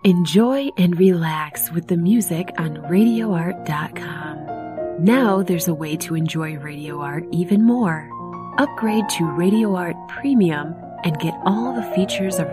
Enjoy and relax with the music on RadioArt.com. Now there's a way to enjoy Radio Art even more. Upgrade to Radio Art Premium and get all the features of